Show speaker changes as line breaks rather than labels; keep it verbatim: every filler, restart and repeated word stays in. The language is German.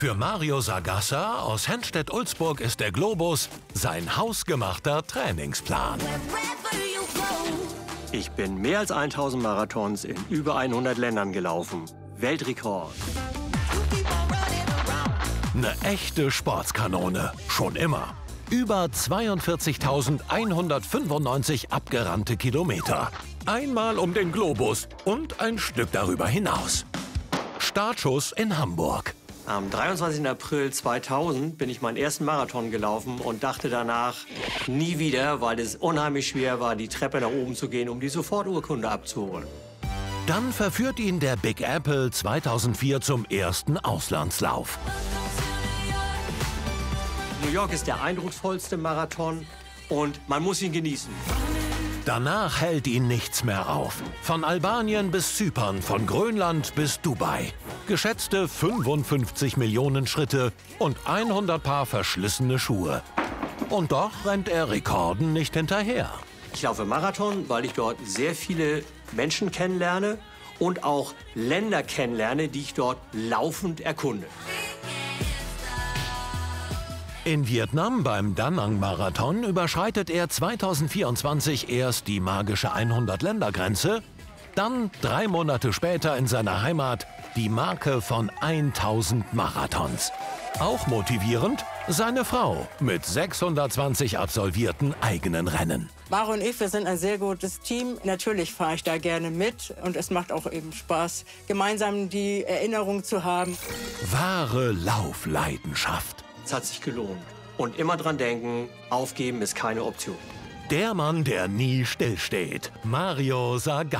Für Mario Sagassa aus Henstedt-Ulzburg ist der Globus sein hausgemachter Trainingsplan.
Ich bin mehr als tausend Marathons in über hundert Ländern gelaufen. Weltrekord.
Eine echte Sportskanone, schon immer. Über zweiundvierzigtausendeinhundertfünfundneunzig abgerannte Kilometer. Einmal um den Globus und ein Stück darüber hinaus. Startschuss in Hamburg.
Am dreiundzwanzigsten April zweitausend bin ich meinen ersten Marathon gelaufen und dachte danach nie wieder, weil es unheimlich schwer war, die Treppe nach oben zu gehen, um die Soforturkunde abzuholen.
Dann verführt ihn der Big Apple zweitausendvier zum ersten Auslandslauf.
New York ist der eindrucksvollste Marathon und man muss ihn genießen.
Danach hält ihn nichts mehr auf. Von Albanien bis Zypern, von Grönland bis Dubai. Geschätzte fünfundfünfzig Millionen Schritte und hundert Paar verschlissene Schuhe. Und doch rennt er Rekorden nicht hinterher.
Ich laufe Marathon, weil ich dort sehr viele Menschen kennenlerne und auch Länder kennenlerne, die ich dort laufend erkunde.
In Vietnam beim Da Nang-Marathon überschreitet er zweitausendvierundzwanzig erst die magische hundert-Länder-Grenze, dann drei Monate später in seiner Heimat die Marke von tausend Marathons. Auch motivierend seine Frau mit sechshundertzwanzig absolvierten eigenen Rennen.
Maro und ich, wir sind ein sehr gutes Team. Natürlich fahre ich da gerne mit und es macht auch eben Spaß, gemeinsam die Erinnerung zu haben.
Wahre Laufleidenschaft.
Es hat sich gelohnt. Und immer dran denken, aufgeben ist keine Option.
Der Mann, der nie stillsteht. Mario Sagassa.